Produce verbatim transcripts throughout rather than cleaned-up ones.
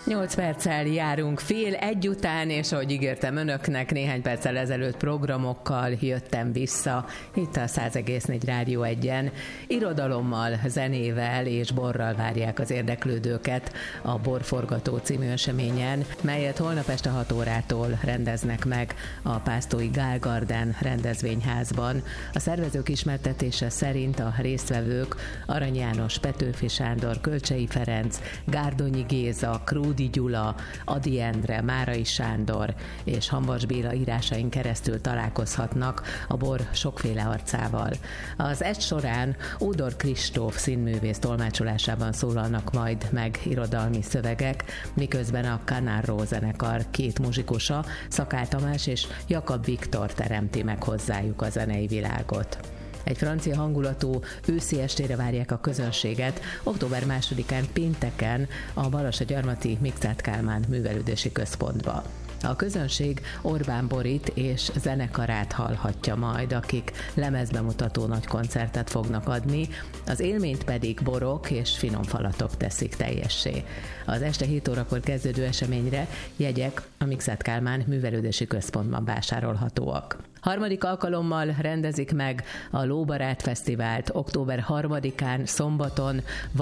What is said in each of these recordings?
nyolc perccel járunk fél egy után, és ahogy ígértem önöknek, néhány perccel ezelőtt programokkal jöttem vissza, itt a száz egész négy Rádió egyen. Irodalommal, zenével és borral várják az érdeklődőket a Borforgató című eseményen, melyet holnap este hat órától rendeznek meg a Pásztói Gál Garden rendezvényházban. A szervezők ismertetése szerint a résztvevők Arany János, Petőfi Sándor, Kölcsei Ferenc, Gárdonyi Géza, Kródi Gyula, Ady Endre, Márai Sándor és Hamvas Béla írásain keresztül találkozhatnak a bor sokféle arcával. Az est során Ódor Kristóf színművész tolmácsolásában szólalnak majd meg irodalmi szövegek, miközben a Canarro zenekar két muzsikusa, Szakál Tamás és Jakab Viktor teremti meg hozzájuk a zenei világot. Egy francia hangulatú őszi estére várják a közönséget október másodikán pénteken a Balassagyarmati Mikszáth Kálmán Művelődési Központba. A közönség Orbán Borit és zenekarát hallhatja majd, akik lemezbemutató nagy koncertet fognak adni, az élményt pedig borok és finom falatok teszik teljessé. Az este hét órakor kezdődő eseményre jegyek a Mikszáth Kálmán Művelődési Központban vásárolhatóak. Harmadik alkalommal rendezik meg a Lóbarát Fesztivált október harmadikán szombaton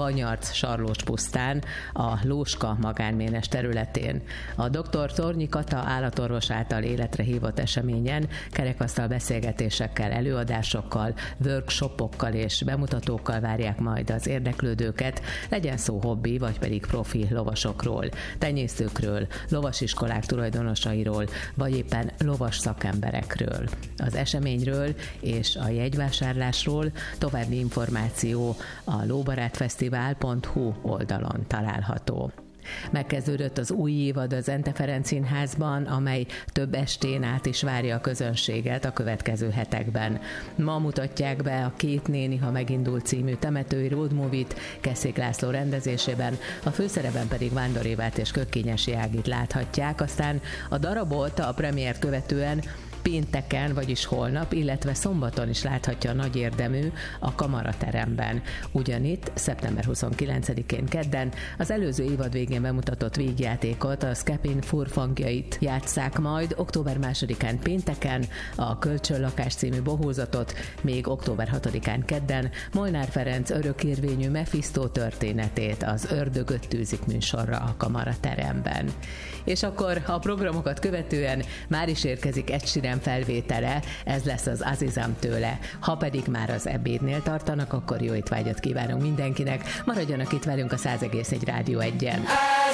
Vanyarc-Sarlóspusztán, a Lóska magánménes területén. A doktor Tornyi Kata állatorvos által életre hívott eseményen kerekasztal beszélgetésekkel, előadásokkal, workshopokkal és bemutatókkal várják majd az érdeklődőket, legyen szó hobbi vagy pedig profi lovasokról, tenyésztőkről, lovasiskolák tulajdonosairól, vagy éppen lovas szakemberekről. Az eseményről és a jegyvásárlásról további információ a lóbarátfesztivál pont hu oldalon található. Megkezdődött az új évad az Ente Ferenc Színházban, amely több estén át is várja a közönséget a következő hetekben. Ma mutatják be a Két néni, ha megindult című temetői road movie-t Kesszék László rendezésében, a főszerepben pedig Vándor Évát és Kökkényesi Ágit láthatják, aztán a darabot a premiért követően pénteken, vagyis holnap, illetve szombaton is láthatja a nagy érdemű a Kamarateremben. Ugyanitt szeptember huszonkilencedikén kedden az előző évad végén bemutatott vígjátékot, a Skepin furfangjait játsszák majd, október másodikán pénteken a Kölcsönlakás című bohózatot, még október hatodikán kedden Molnár Ferenc örökérvényű Mephisto történetét, az Ördögöt tűzik műsorra a Kamarateremben. És akkor a programokat követően már is érkezik Ed Sheeran felvétele, ez lesz az Azizam tőle. Ha pedig már az ebédnél tartanak, akkor jó étvágyat kívánunk mindenkinek, maradjanak itt velünk a száz egész négy Rádió egyen.